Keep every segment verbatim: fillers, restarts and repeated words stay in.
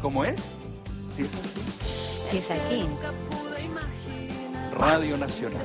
¿Cómo es? ¿Sí es así? Sí, es aquí. Radio Nacional.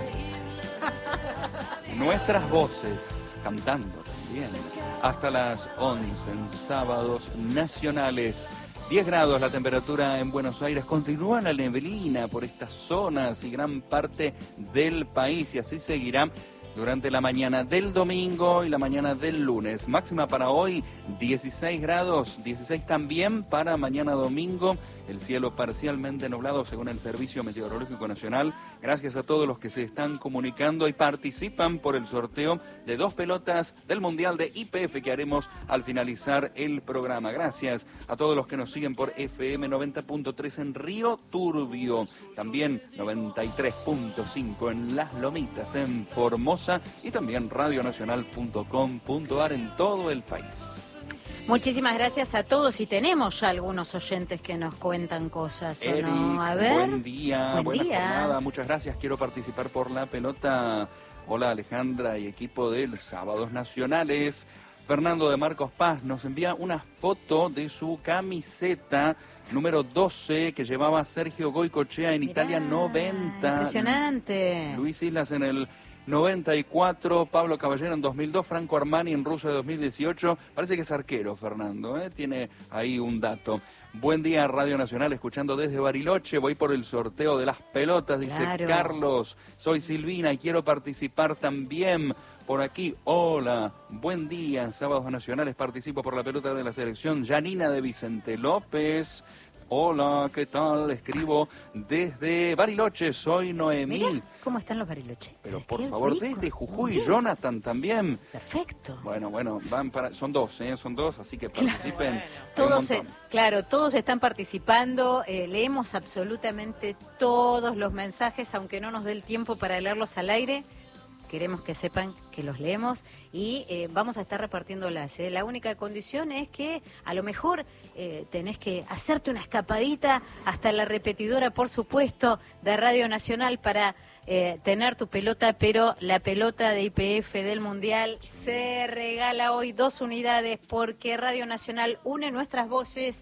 Nuestras voces cantando también. Hasta las once en sábados nacionales. diez grados la temperatura en Buenos Aires. Continúa la neblina por estas zonas y gran parte del país. Y así seguirá durante la mañana del domingo y la mañana del lunes. Máxima para hoy dieciséis grados, dieciséis también para mañana domingo. El cielo parcialmente nublado según el Servicio Meteorológico Nacional. Gracias a todos los que se están comunicando y participan por el sorteo de dos pelotas del Mundial de I P F que haremos al finalizar el programa. Gracias a todos los que nos siguen por F M noventa punto tres en Río Turbio. También noventa y tres punto cinco en Las Lomitas, en Formosa. Y también radio nacional punto com punto ar en todo el país. Muchísimas gracias a todos y tenemos ya algunos oyentes que nos cuentan cosas, ¿o Eric, no? A ver. buen día, Buen buena día. jornada, muchas gracias, quiero participar por la pelota. Hola Alejandra y equipo de los Sábados Nacionales. Fernando de Marcos Paz nos envía una foto de su camiseta número doce que llevaba Sergio Goycochea en Mirá, Italia noventa. Impresionante. Luis Islas en el noventa y cuatro, Pablo Caballero en dos mil dos, Franco Armani en Rusia de dos mil dieciocho. Parece que es arquero, Fernando, ¿eh? Tiene ahí un dato. Buen día, Radio Nacional, escuchando desde Bariloche. Voy por el sorteo de las pelotas, dice Claro. Carlos. Soy Silvina y quiero participar también. Por aquí, hola, buen día, Sábados Nacionales, participo por la pelota de la selección. Janina de Vicente López. Hola, ¿qué tal? Escribo desde Bariloche, soy Noemí. Mirá cómo están los bariloches. Pero ¿Sabes por qué favor, rico? desde Jujuy, Bien. Jonathan también. Perfecto. Bueno, bueno, van para, son dos, ¿eh? Son dos, así que participen. Hay un Todos, se- montón. claro, todos están participando, eh, leemos absolutamente todos los mensajes, aunque no nos dé el tiempo para leerlos al aire. Queremos que sepan que los leemos y eh, vamos a estar repartiéndolas. ¿eh? La única condición es que a lo mejor eh, tenés que hacerte una escapadita hasta la repetidora, por supuesto, de Radio Nacional para eh, tener tu pelota, pero la pelota de I P F del Mundial se regala hoy dos unidades porque Radio Nacional une nuestras voces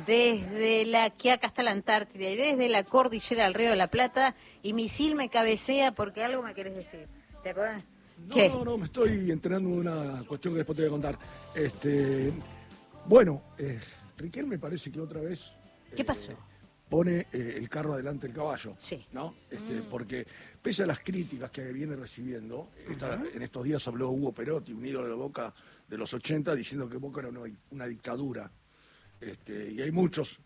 desde la Quiaca hasta la Antártida y desde la cordillera al Río de la Plata, y Misil me cabecea porque algo me querés decir. ¿Te acuerdas? No, ¿Qué? no, no, me estoy enterando de una cuestión que después te voy a contar. Este, bueno, eh, Riquelme me parece que otra vez... ¿Qué pasó? eh, pone eh, el carro adelante del caballo. Sí. ¿No? Este, Mm. Porque pese a las críticas que viene recibiendo, esta- en estos días habló Hugo Perotti, un ídolo de Boca de los ochenta, diciendo que Boca era una, una dictadura. Este, y hay muchos